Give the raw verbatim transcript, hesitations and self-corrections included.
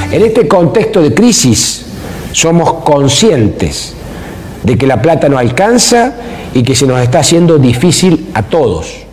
En este contexto de crisis somos conscientes de que la plata no alcanza y que se nos está haciendo difícil a todos.